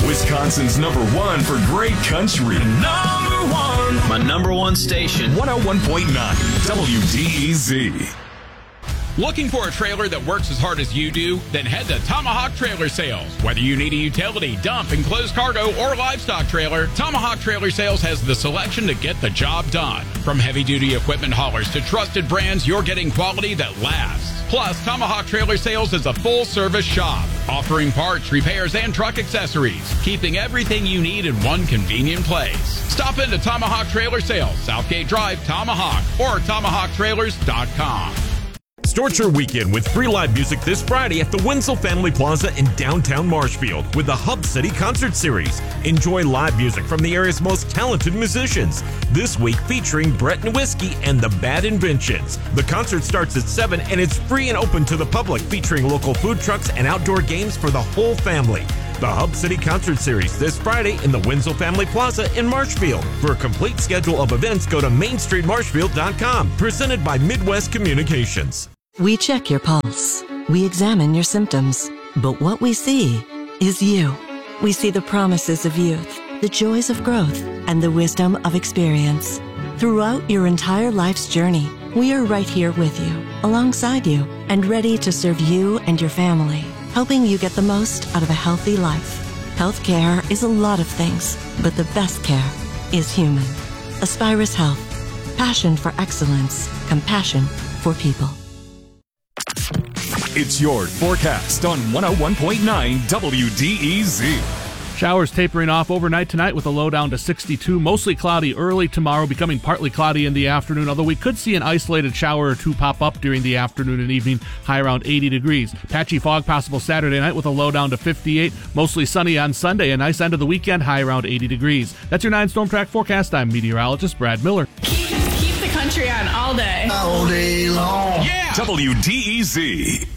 Wisconsin's #1 for great country. #1. My #1 station. 101.9 WDEZ. Looking for a trailer that works as hard as you do? Then head to Tomahawk Trailer Sales. Whether you need a utility, dump, enclosed cargo, or livestock trailer, Tomahawk Trailer Sales has the selection to get the job done. From heavy-duty equipment haulers to trusted brands, you're getting quality that lasts. Plus, Tomahawk Trailer Sales is a full-service shop, offering parts, repairs, and truck accessories, keeping everything you need in one convenient place. Stop into Tomahawk Trailer Sales, Southgate Drive, Tomahawk, or TomahawkTrailers.com. Start your weekend with free live music this Friday at the Wenzel Family Plaza in downtown Marshfield with the Hub City Concert Series. Enjoy live music from the area's most talented musicians. This week featuring Brett and Whiskey and the Bad Inventions. The concert starts at 7 and it's free and open to the public, featuring local food trucks and outdoor games for the whole family. The Hub City Concert Series this Friday in the Wenzel Family Plaza in Marshfield. For a complete schedule of events, go to mainstreetmarshfield.com. Presented by Midwest Communications. We check your pulse. We examine your symptoms. But what we see is you. We see the promises of youth, the joys of growth, and the wisdom of experience. Throughout your entire life's journey, we are right here with you, alongside you, and ready to serve you and your family, helping you get the most out of a healthy life. Healthcare is a lot of things, but the best care is human. Aspirus Health. Passion for excellence. Compassion for people. It's your forecast on 101.9 WDEZ. Showers tapering off overnight tonight with a low down to 62. Mostly cloudy early tomorrow, becoming partly cloudy in the afternoon, although we could see an isolated shower or two pop up during the afternoon and evening, high around 80 degrees. Patchy fog possible Saturday night with a low down to 58. Mostly sunny on Sunday. A nice end of the weekend, high around 80 degrees. That's your 9 Storm Track forecast. I'm meteorologist Brad Miller. Keep the country on all day. All day long. Yeah! WDEZ.